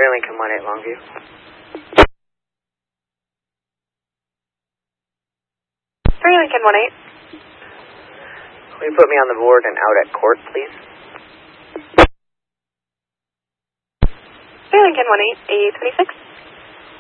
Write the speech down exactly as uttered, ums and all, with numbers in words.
three Lincoln one eight Longview. three Lincoln one eight. Will you put me on the board and out at court, please? three Lincoln one eight, A twenty-six.